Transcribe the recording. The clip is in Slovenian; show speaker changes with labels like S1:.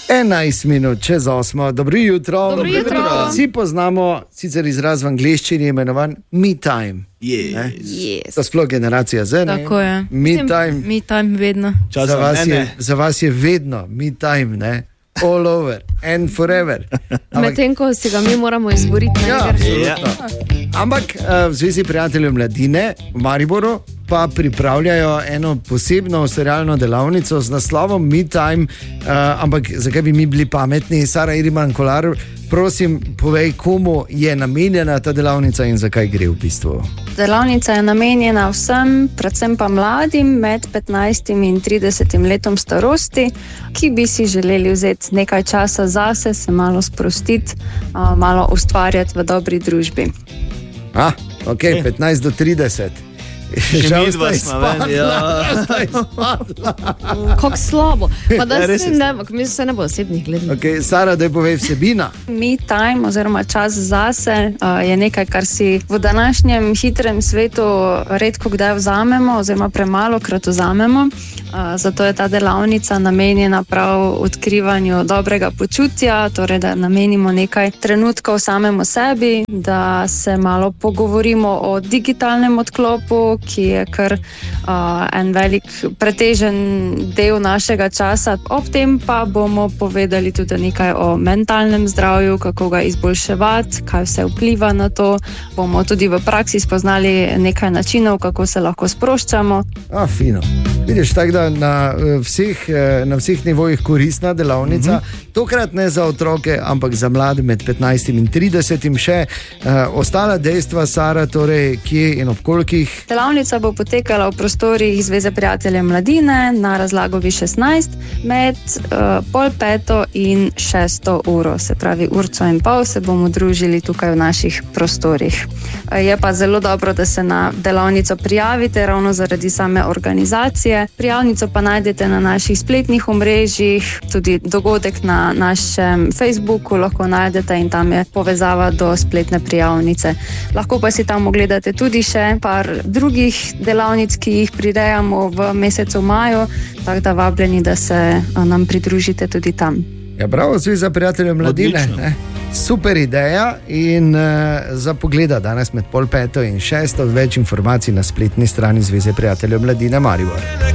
S1: 11 minut čez 8. Dobro jutro.
S2: Dobro jutro.
S1: Vsi poznamo sicer izraz v angleščini imenovan me time.
S2: Yes.
S1: To sploh generacija Z.
S2: Tako je. Me time vedno.
S1: Za vas je vedno me time, ne? All over and forever.
S2: Medtem ko si ga mi moramo izboriti.
S1: Ampak v Zvezi prijateljev mladine v Mariboru pa pripravljajo eno posebno ustvarjalno delavnico z naslovom Me Time, ampak zakaj bi mi bili pametni? Sara Iriman Kolar, prosim, povej, komu je namenjena ta delavnica in zakaj gre v bistvu?
S3: Delavnica je namenjena vsem, predvsem pa mladim med 15 in 30 letom starosti, ki bi si želeli vzeti nekaj časa zase, se malo sprostiti, malo ustvarjati v dobri družbi.
S1: Ok, 15 do 30. Žal sta izpadla.
S2: Kako slabo. Pa da se ne bo osebnih gledali.
S1: Ok, Sara, daj povej vsebina.
S3: Me time oziroma čas zase je nekaj, kar si v današnjem hitrem svetu redko kdaj vzamemo oziroma premalo krat vzamemo. Zato je ta delavnica namenjena prav odkrivanju dobrega počutja, torej da namenimo nekaj trenutkov samemu sebi, da se malo pogovorimo o digitalnem odklopu, ki je kar en velik pretežen del našega časa. Ob tem pa bomo povedali tudi nekaj o mentalnem zdravju, kako ga izboljševati, kaj vse vpliva na to. Bomo tudi v praksi spoznali nekaj načinov, kako se lahko sproščamo.
S1: Fino. Vidiš, tako da na vseh nivojih koristna delavnica, tokrat ne za otroke, ampak za mlade med 15 in 30. Še ostala dejstva, Sara, torej kje in ob kolikih?
S3: Delavnica bo potekala v prostorih Zveze prijateljev mladine na Razlagovi 16 med 4:30 in 6. uro, se pravi 1,5 ure se bomo družili tukaj v naših prostorih. Je pa zelo dobro, da se na delavnico prijavite, ravno zaradi same organizacije. Prijavnico pa najdete na naših spletnih omrežjih, tudi dogodek na našem Facebooku lahko najdete in tam je povezava do spletne prijavnice. Lahko pa si tam ogledate tudi še par drugih delavnic, ki jih prirejamo v mesecu maju, tako da vabljeni, da se nam pridružite tudi tam.
S1: Ja, bravo, Zveza prijateljev mladine. Super ideja in za pogleda danes med 4:30 in 6. Več informacij na spletni strani Zveze prijateljev mladine Maribor.